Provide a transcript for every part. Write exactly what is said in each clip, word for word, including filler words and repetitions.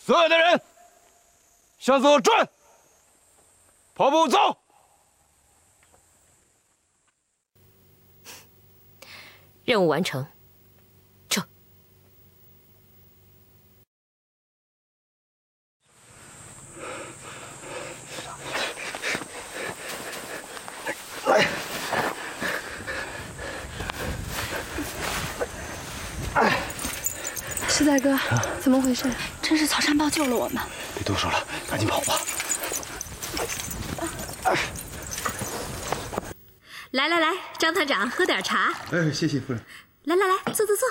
所有的人，向左转，跑步走。 任务完成，撤。 来。 师仔哥，怎么回事？真是曹山豹救了我们！ 别多说了，赶紧跑吧！ 来来来，张团长，喝点茶。 哎，谢谢夫人。 来来来，坐坐坐。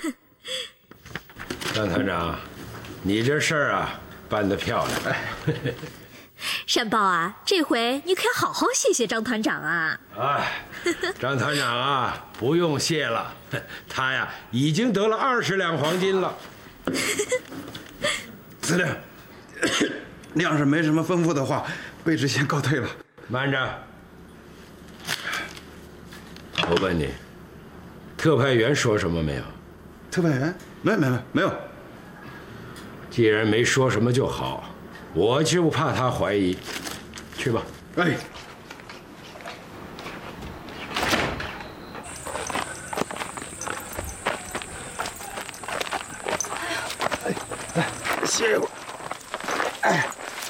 张团长，你这事儿啊办得漂亮。 山豹啊，这回你可要好好谢谢张团长啊！ 哎，张团长啊，不用谢了，他呀已经得了二十两黄金了。 司令，你要是没什么吩咐的话，卑职先告退了。 慢着，我问你，特派员说什么没有？ 特派员？没没没没有。 既然没说什么就好。 我就怕他怀疑，去吧。 哎，哎，来，歇一会儿。哎，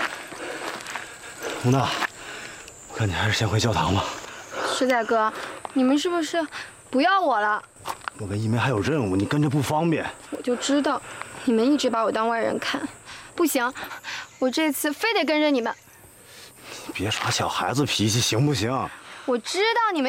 吴娜，我看你还是先回教堂吧。 师仔哥，你们是不是不要我了？ 我跟一梅还有任务，你跟着不方便。 我就知道，你们一直把我当外人看。 不行，我这次非得跟着你们。 你别耍小孩子脾气，行不行？ 我知道你们。